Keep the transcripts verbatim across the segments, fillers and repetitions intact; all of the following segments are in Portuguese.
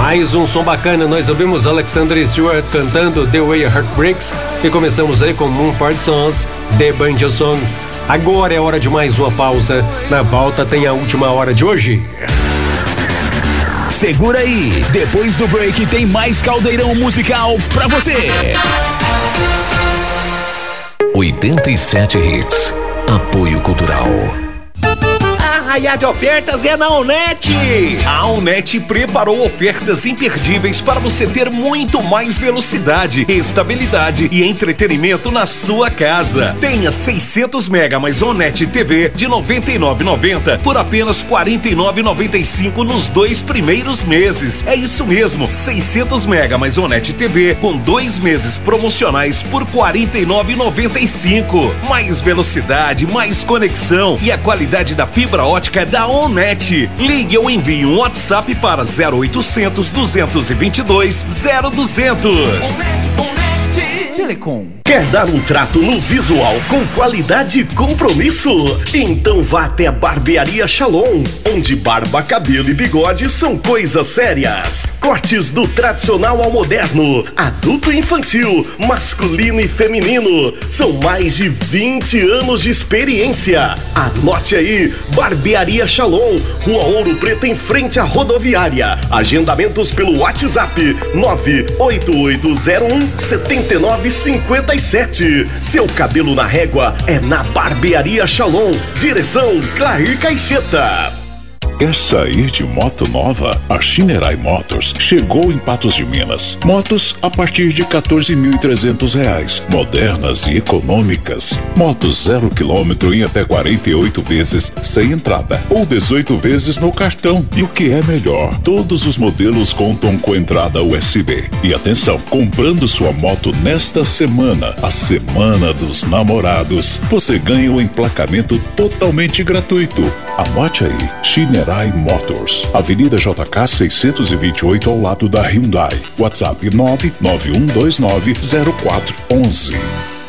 Mais um som bacana, nós ouvimos Alexander Stewart cantando The Way a Heart Breaks e começamos aí com Mumford Sons, The Banjo Song. Agora é hora de mais uma pausa. Na volta tem a última hora de hoje. Segura aí, depois do break tem mais caldeirão musical pra você. oitenta e sete Hits. Apoio Cultural. Arraiá de ofertas é na Onet! A Onet preparou ofertas imperdíveis para você ter muito mais velocidade, estabilidade e entretenimento na sua casa. Tenha seiscentos mega mais Onet T V de noventa e nove reais e noventa centavos por apenas quarenta e nove reais e noventa e cinco centavos nos dois primeiros meses. É isso mesmo, seiscentos mega mais Onet T V com dois meses promocionais por quarenta e nove reais e noventa e cinco centavos. Mais velocidade, mais conexão e a qualidade da fibra ótica é da Onet. Ligue ou envie um WhatsApp para zero oitocentos, duzentos e vinte e dois, zero duzentos. Onet, Onet. Telecom. Quer dar um trato no visual com qualidade e compromisso? Então vá até a Barbearia Shalom, onde barba, cabelo e bigode são coisas sérias. Cortes do tradicional ao moderno, adulto e infantil, masculino e feminino. São mais de vinte anos de experiência. Anote aí, Barbearia Shalom, Rua Ouro Preto, em frente à rodoviária. Agendamentos pelo WhatsApp nove oito oito zero um sete nove cinco sete. Seu cabelo na régua é na Barbearia Shalom. Direção Clair Caixeta. Quer sair de moto nova? A Shinerai Motors chegou em Patos de Minas. Motos a partir de quatorze mil e trezentos reais. Modernas e econômicas. Motos zero quilômetro em até quarenta e oito vezes sem entrada ou dezoito vezes no cartão. E o que é melhor, todos os modelos contam com entrada U S B. E atenção, comprando sua moto nesta semana, a Semana dos Namorados, você ganha um emplacamento totalmente gratuito. Anote aí, Shinerai Motors, Avenida J K seiscentos e vinte e oito, ao lado da Hyundai. WhatsApp nove nove um dois nove zero quatro um um.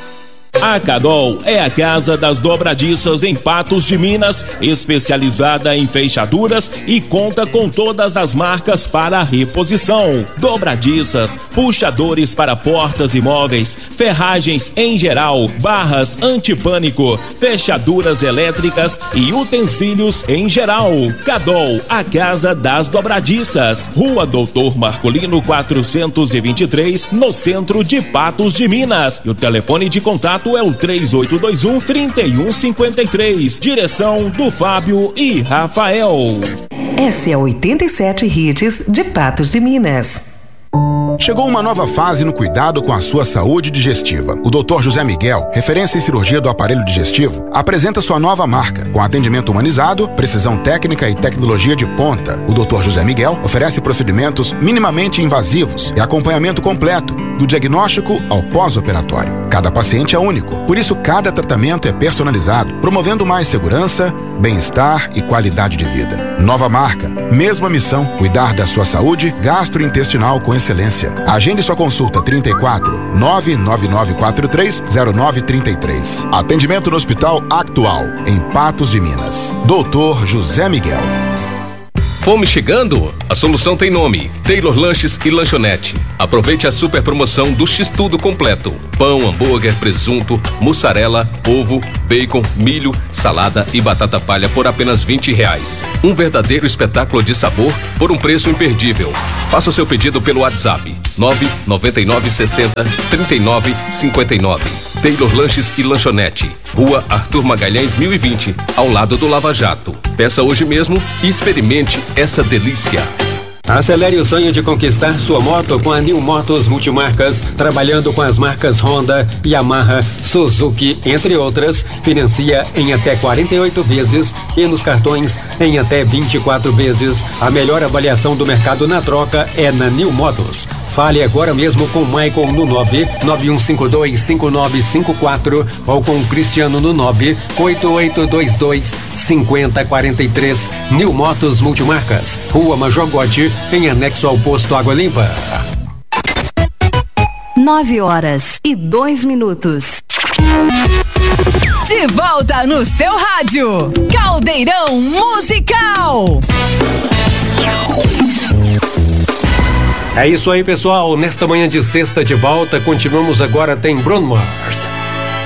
A Cadol é a casa das dobradiças em Patos de Minas, especializada em fechaduras e conta com todas as marcas para reposição. Dobradiças, puxadores para portas e móveis, ferragens em geral, barras antipânico, fechaduras elétricas e utensílios em geral. Cadol, a casa das dobradiças. Rua Doutor Marcolino quatrocentos e vinte e três, no centro de Patos de Minas. E o telefone de contato é o três oito dois um, três um cinco três. Direção do Fábio e Rafael. Essa é a oitenta e sete Hits de Patos de Minas. Chegou uma nova fase no cuidado com a sua saúde digestiva. O doutor José Miguel, referência em cirurgia do aparelho digestivo, apresenta sua nova marca, com atendimento humanizado, precisão técnica e tecnologia de ponta. O doutor José Miguel oferece procedimentos minimamente invasivos e acompanhamento completo, do diagnóstico ao pós-operatório. Cada paciente é único, por isso cada tratamento é personalizado, promovendo mais segurança, bem-estar e qualidade de vida. Nova marca, mesma missão, cuidar da sua saúde gastrointestinal com excelência. Agende sua consulta trinta e quatro, nove nove nove quatro três, zero nove três três. Atendimento no Hospital Actual, em Patos de Minas. doutor José Miguel. Fome chegando? A solução tem nome: Taylor Lanches e Lanchonete. Aproveite a super promoção do X-Tudo completo: pão, hambúrguer, presunto, mussarela, ovo, bacon, milho, salada e batata palha por apenas vinte reais. Um verdadeiro espetáculo de sabor por um preço imperdível. Faça o seu pedido pelo WhatsApp nove nove nove seis zero, três nove cinco nove. Taylor Lanches e Lanchonete, Rua Arthur Magalhães mil e vinte, ao lado do Lava Jato. Peça hoje mesmo e experimente essa delícia. Acelere o sonho de conquistar sua moto com a New Motos Multimarcas, trabalhando com as marcas Honda, Yamaha, Suzuki, entre outras. Financia em até quarenta e oito vezes e nos cartões em até vinte e quatro vezes. A melhor avaliação do mercado na troca é na New Motos. Fale agora mesmo com o Michael no nove nove um cinco dois cinco nove cinco quatro ou com o Cristiano no nove oito oito dois dois cinco zero quatro três. New Motos Multimarcas, Rua Major Gotti, em anexo ao posto Água Limpa. Nove horas e dois minutos. De volta no seu rádio, Caldeirão Musical. É isso aí, pessoal. Nesta manhã de sexta de volta, continuamos agora, tem Bruno Mars.